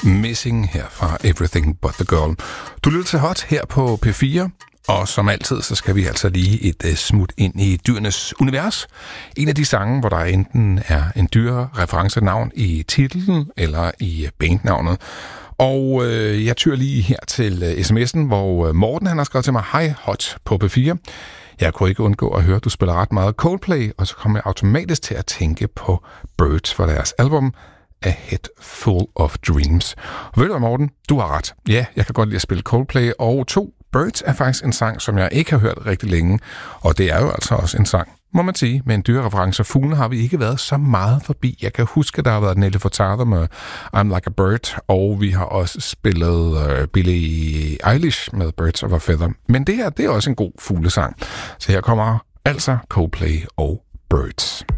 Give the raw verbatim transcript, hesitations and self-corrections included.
Missing her fra Everything But The Girl. Du lytter til Hot her på P fire, og som altid, så skal vi altså lige et uh, smut ind i dyrenes univers. En af de sange, hvor der enten er en dyrereferencenavn i titlen eller i bandnavnet. Og øh, jeg tyr lige her til uh, sms'en, hvor uh, Morten han har skrevet til mig, hej Hot på P fire. Jeg kunne ikke undgå at høre, at du spiller ret meget Coldplay, og så kom jeg automatisk til at tænke på Birds for deres album A Head Full of Dreams. Og ved du, Morten, du har ret. Ja, jeg kan godt lide at spille Coldplay, og to, Birds er faktisk en sang, som jeg ikke har hørt rigtig længe, og det er jo altså også en sang, må man sige, med en dyrereference. Fuglene har vi ikke været så meget forbi. Jeg kan huske, at der har været Nelly Furtado med I'm Like a Bird, og vi har også spillet uh, Billie Eilish med Birds of a Feather. Men det her, det er også en god fuglesang. Så her kommer altså Coldplay og Birds.